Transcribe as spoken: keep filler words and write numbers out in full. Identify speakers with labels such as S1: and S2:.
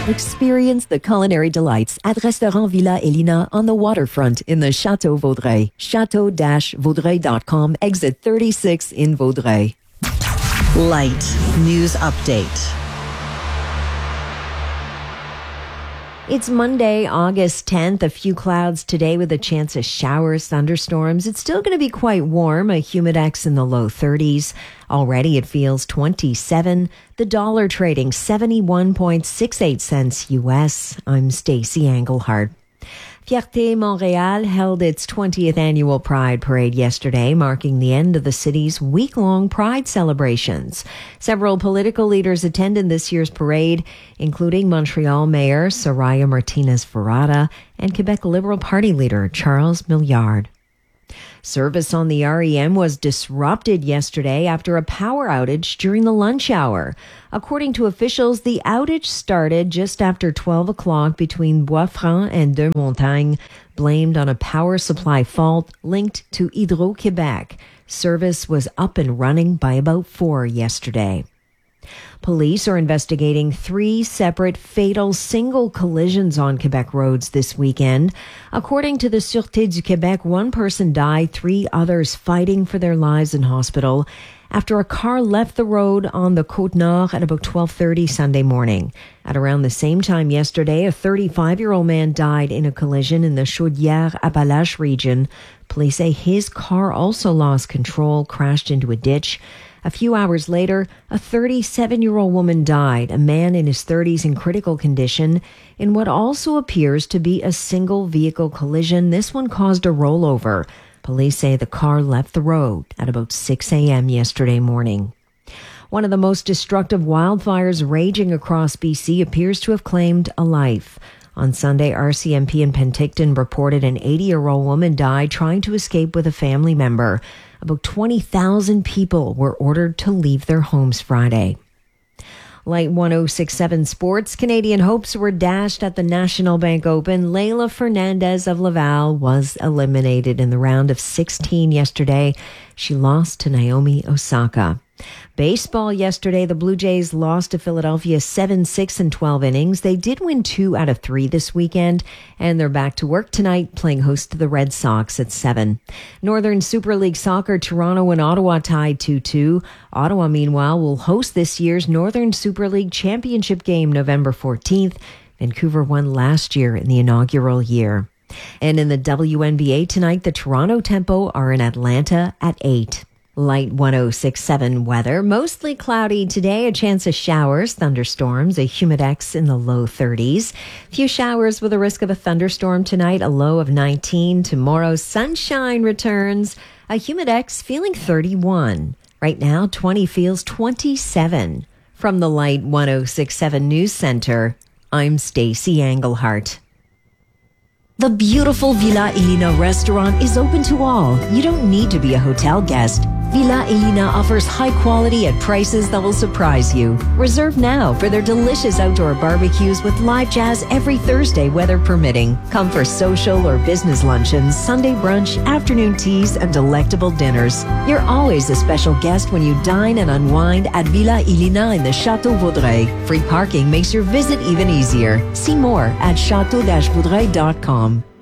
S1: Experience the culinary delights at Restaurant Villa Elina on the waterfront in the Château Vaudreuil. chateau dash vaudreuil dot com, exit thirty-six in Vaudreuil.
S2: Light News Update.
S1: It's Monday, August tenth. A few clouds today with a chance of showers, thunderstorms. It's still going to be quite warm, a humidex in the low thirties. Already it feels twenty-seven. The dollar trading seventy-one point six eight cents U S. I'm Stacey Englehart. Fierté Montréal held its twentieth annual Pride Parade yesterday, marking the end of the city's week-long Pride celebrations. Several political leaders attended this year's parade, including Montreal Mayor Soraya Martinez-Ferrada and Quebec Liberal Party leader Charles Milliard. Service on the R E M was disrupted yesterday after a power outage during the lunch hour. According to officials, the outage started just after twelve o'clock between Bois-Franc and Deux Montagnes, blamed on a power supply fault linked to Hydro-Québec. Service was up and running by about four yesterday. Police are investigating three separate fatal single collisions on Quebec roads this weekend. According to the Sûreté du Québec, one person died, three others fighting for their lives in hospital after a car left the road on the Côte-Nord at about twelve thirty Sunday morning. At around the same time yesterday, a thirty-five-year-old man died in a collision in the Chaudière-Appalaches region. Police say his car also lost control, crashed into a ditch. A few hours later, a thirty-seven-year-old woman died, a man in his thirties in critical condition, in what also appears to be a single-vehicle collision. This one caused a rollover. Police say the car left the road at about six a.m. yesterday morning. One of the most destructive wildfires raging across B C appears to have claimed a life. On Sunday, R C M P in Penticton reported an eighty-year-old woman died trying to escape with a family member. About twenty thousand people were ordered to leave their homes Friday. Light one oh six point seven Sports. Canadian hopes were dashed at the National Bank Open. Leylah Fernandez of Laval was eliminated in the round of sixteen yesterday. She lost to Naomi Osaka. Baseball yesterday, the Blue Jays lost to Philadelphia seven six in twelve innings. They did win two out of three this weekend, and they're back to work tonight, playing host to the Red Sox at seven. Northern Super League Soccer, Toronto and Ottawa tied two two. Ottawa, meanwhile, will host this year's Northern Super League Championship game November fourteenth. Vancouver won last year in the inaugural year. And in the W N B A tonight, the Toronto Tempo are in Atlanta at eight. Light one oh six point seven weather. Mostly cloudy today, a chance of showers, thunderstorms, a humidex in the low thirties. Few showers with a risk of a thunderstorm tonight, a low of nineteen. Tomorrow, sunshine returns, a humidex feeling thirty-one. Right now, twenty feels twenty-seven. From the Light one oh six point seven News Center, I'm Stacey Englehart. The beautiful Villa Elina restaurant is open to all. You don't need to be a hotel guest. Villa Elina offers high quality at prices that will surprise you. Reserve now for their delicious outdoor barbecues with live jazz every Thursday, weather permitting. Come for social or business luncheons, Sunday brunch, afternoon teas, and delectable dinners. You're always a special guest when you dine and unwind at Villa Elina in the Château Vaudreuil. Free parking makes your visit even easier. See more at chateau dash vaudreuil dot com.